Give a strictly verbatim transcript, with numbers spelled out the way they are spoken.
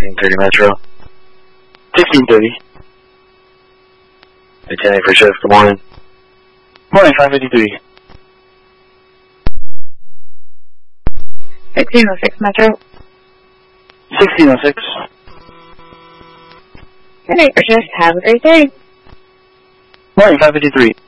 sixteen thirty Metro. sixteen thirty. ten eight for shift, good morning. Morning, five fifty-three. sixteen oh six Metro. sixteen oh six. ten eight for shift, have a great day. Morning, five fifty-three.